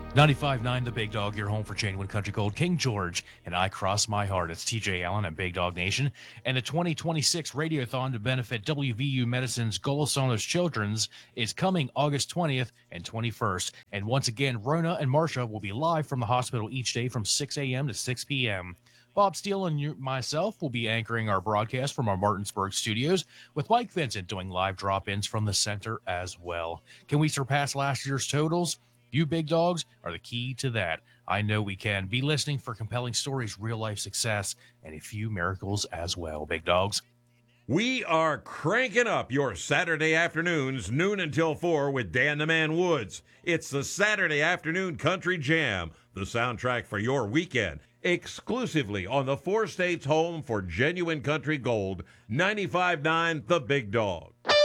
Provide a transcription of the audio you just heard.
95.9 The Big Dog, your home for genuine country gold. King George and I Cross My Heart. It's TJ Allen and Big Dog Nation. And the 2026 Radiothon to benefit WVU Medicine's Golasonos Children's is coming August 20th and 21st. And once again, Rona and Marsha will be live from the hospital each day from 6 a.m. to 6 p.m. Bob Steele and myself will be anchoring our broadcast from our Martinsburg studios, with Mike Vincent doing live drop-ins from the center as well. Can we surpass last year's totals? You big dogs are the key to that. I know we can. Be listening for compelling stories, real life success, and a few miracles as well, big dogs. We are cranking up your Saturday afternoons, noon until 4 with Dan the Man Woods. It's the Saturday Afternoon Country Jam, the soundtrack for your weekend, exclusively on the four states home for genuine country gold, 95.9 The Big Dog.